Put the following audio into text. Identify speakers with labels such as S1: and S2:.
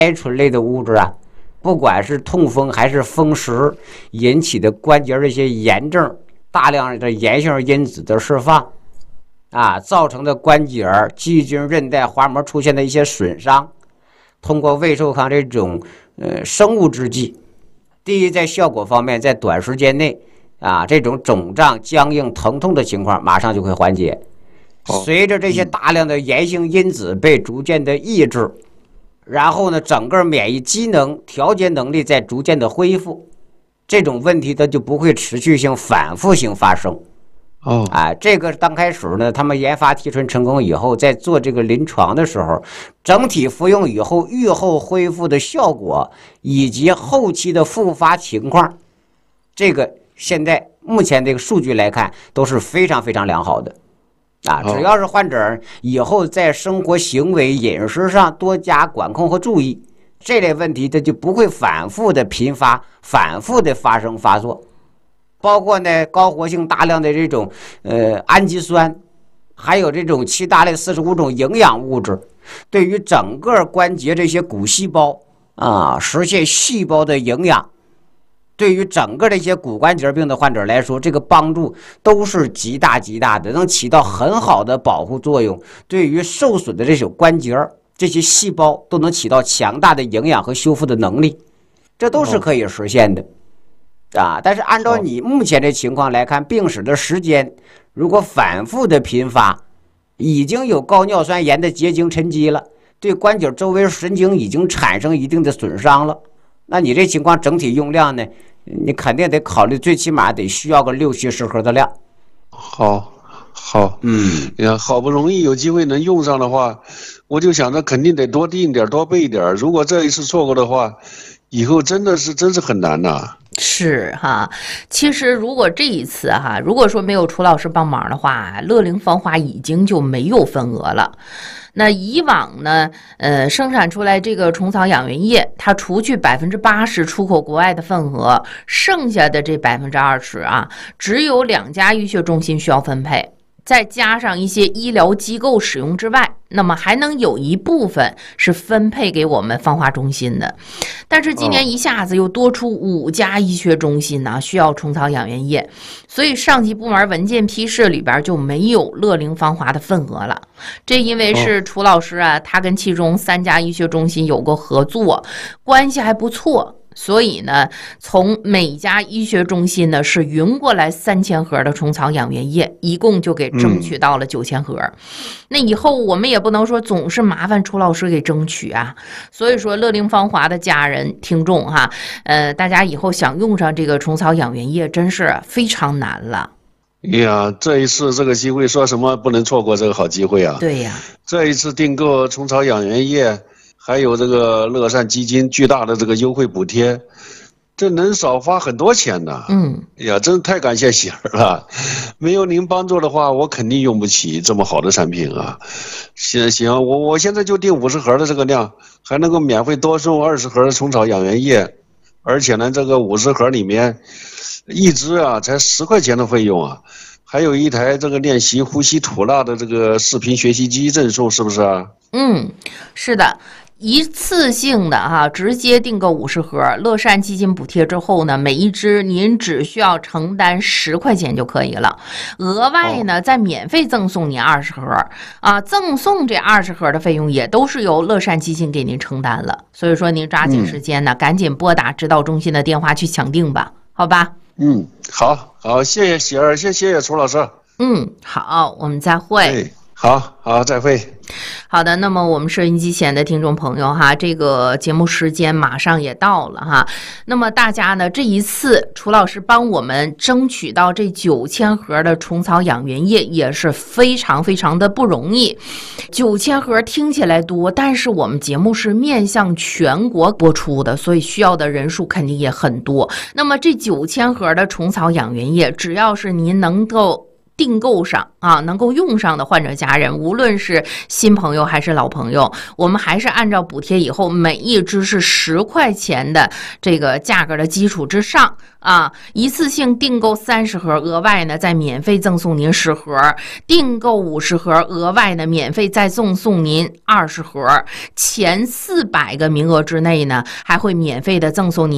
S1: 甾醇类的物质啊，不管是痛风还是风湿引起的关节这些炎症，大量的炎性因子的释放啊，造成的关节、肌筋、韧带、滑膜出现的一些损伤，通过胃寿康这种生物制剂，第一在效果方面，在短时间内啊，这种肿胀、僵硬、疼痛的情况马上就会缓解。随着这些大量的炎性因子被逐渐的抑制，然后呢，整个免疫机能调节能力在逐渐的恢复，这种问题它就不会持续性、反复性发生。这个刚开始呢，他们研发提纯成功以后，在做这个临床的时候，整体服用以后愈后恢复的效果以及后期的复发情况，这个现在目前这个数据来看都是非常非常良好的。只要是患者以后在生活行为、饮食上多加管控和注意，这类问题它就不会反复的频发、反复的发生发作。包括呢高活性大量的这种氨基酸，还有这种7大类45种营养物质，对于整个关节这些骨细胞实现细胞的营养，对于整个这些骨关节病的患者来说，这个帮助都是极大极大的，能起到很好的保护作用，对于受损的这种关节这些细胞都能起到强大的营养和修复的能力，这都是可以实现的但是按照你目前的情况来看，病史的时间如果反复的频发，已经有高尿酸盐的结晶沉积了，对关节周围神经已经产生一定的损伤了，那你这情况整体用量呢，你肯定得考虑最起码得需要个6-70盒的量。
S2: 好，好不容易有机会能用上的话，我就想着肯定得多订点，多备点。如果这一次错过的话，以后真是很难呐。
S3: 是哈，其实如果这一次如果说没有楚老师帮忙的话，乐龄芳华已经就没有份额了。那以往呢，生产出来这个虫草养元液，它除去80%出口国外的份额，剩下的这20%只有2家医学中心需要分配，再加上一些医疗机构使用之外，那么还能有一部分是分配给我们芳华中心的。但是今年一下子又多出5家医学中心需要虫草养元液，所以上级部门文件批示里边就没有乐龄芳华的份额了。这因为是楚老师他跟其中3家医学中心有过合作，关系还不错，所以呢，从每家医学中心呢是匀过来3000盒的虫草养元液，一共就给争取到了9000盒。那以后我们也不能说总是麻烦楚老师给争取所以说乐龄芳华的家人听众大家以后想用上这个虫草养元液真是非常难了。
S2: 呀，这一次这个机会说什么不能错过这个好机会
S3: 对呀，
S2: 这一次订购虫草养元液，还有这个乐善基金巨大的这个优惠补贴，这能少花很多钱呢。呀，真太感谢喜儿了，没有您帮助的话，我肯定用不起这么好的产品行，我现在就订50盒的这个量，还能够免费多送20盒的虫草养元液，而且呢，这个50盒里面一支才10块钱的费用还有一台这个练习呼吸吐纳的这个视频学习机赠送，是不是
S3: 是的。一次性的直接订购50盒，乐善基金补贴之后呢，每一支您只需要承担10块钱就可以了。额外呢，再免费赠送您20盒赠送这20盒的费用也都是由乐善基金给您承担了。所以说您抓紧时间呢，赶紧拨打指导中心的电话去抢订吧，好吧？
S2: 好，谢谢喜儿，谢谢楚老师。
S3: 好，我们再会。
S2: 好，再会。
S3: 好的，那么我们收音机前的听众朋友这个节目时间马上也到了那么大家呢，这一次楚老师帮我们争取到这9000盒的虫草养元液也是非常非常的不容易。9000盒听起来多，但是我们节目是面向全国播出的，所以需要的人数肯定也很多。那么这9000盒的虫草养元液，只要是您能够订购上啊，能够用上的患者家人，无论是新朋友还是老朋友，我们还是按照补贴以后每一支是10块钱的这个价格的基础之上啊，一次性订购30盒，额外呢再免费赠送您10盒，订购50盒，额外呢免费再赠送您20盒，前400个名额之内呢还会免费的赠送您